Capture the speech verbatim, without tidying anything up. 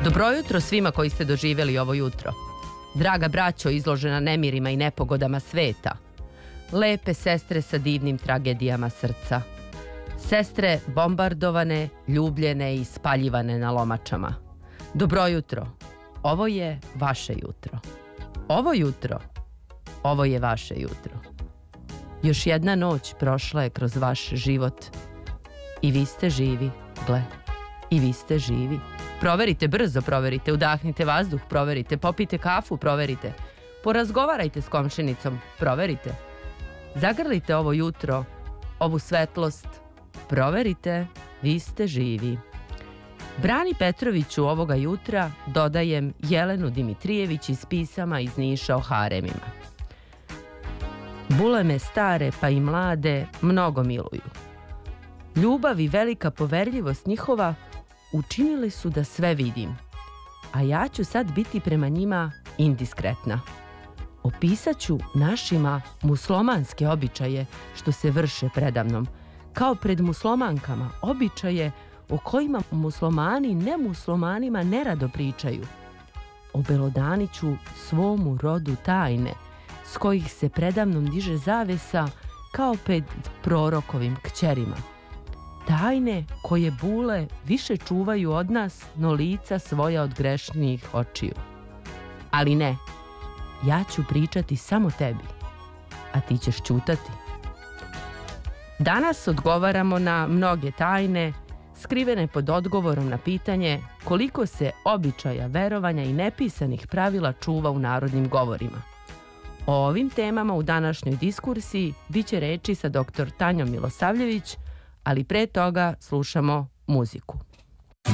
Dobro jutro svima koji ste doživjeli ovo jutro. Draga braćo izložena nemirima i nepogodama sveta. Lepe sestre sa divnim tragedijama srca. Sestre bombardovane, ljubljene i spaljivane na lomačama. Dobro jutro. Ovo je vaše jutro. Ovo jutro. Ovo je vaše jutro. Još jedna noć prošla je kroz vaš život. I vi ste živi, gle. I vi ste živi. Proverite, brzo proverite, udahnite vazduh, proverite, popite kafu, proverite. Porazgovarajte s komšinicom, proverite. Zagrlite ovo jutro, ovu svetlost, proverite, vi ste živi. Brani Petroviću ovoga jutra dodajem Jelenu Dimitrijević iz pisama iz Niša o haremima. Buleme stare pa i mlade mnogo miluju. Ljubav i velika poverljivost njihova učinili su da sve vidim, a ja ću sad biti prema njima indiskretna. Opisat ću našima muslomanske običaje što se vrše predamnom, kao pred muslomankama običaje o kojima muslimani nemuslimanima nerado pričaju. Obelodaniću svomu rodu tajne, s kojih se predamnom diže zavesa kao pred prorokovim kćerima. Tajne koje bule više čuvaju od nas no lica svoja od grešnijih očiju. Ali ne, ja ću pričati samo tebi, a ti ćeš ćutati. Danas odgovaramo na mnoge tajne, skrivene pod odgovorom na pitanje koliko se običaja, verovanja i nepisanih pravila čuva u narodnim govorima. O ovim temama u današnjoj diskursiji bit će reči sa doktor Tanjom Milosavljević, ali pre toga slušamo muziku.